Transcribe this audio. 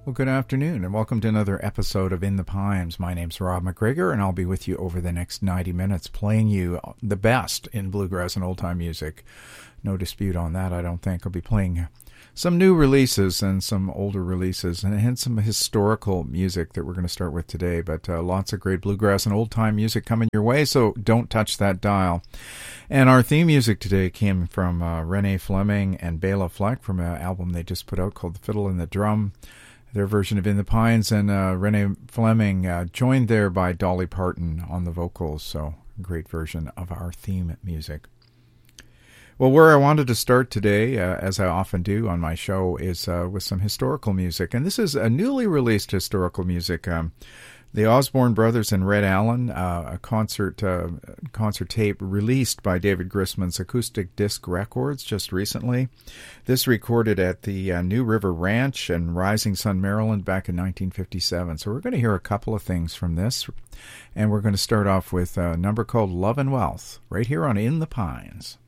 Well, good afternoon, and welcome to another episode of In the Pines. My name's Rob McGregor, and I'll be with you over the next 90 minutes playing you the best in bluegrass and old-time music. No dispute on that, I don't think. I'll be playing some new releases and some older releases, and some historical music that we're going to start with today, but lots of great bluegrass and old-time music coming your way, so don't touch that dial. And our theme music today came from Renee Fleming and Bela Fleck from an album they just put out called The Fiddle and the Drum, their version of In the Pines, and Renee Fleming joined there by Dolly Parton on the vocals, so great version of our theme music. Well, where I wanted to start today, as I often do on my show, is with some historical music, and this is a newly released historical music. The Osborne Brothers and Red Allen, a concert tape released by David Grisman's Acoustic Disc Records just recently. This recorded at the New River Ranch in Rising Sun, Maryland back in 1957. So we're going to hear a couple of things from this, and we're going to start off with a number called Love and Wealth right here on In the Pines.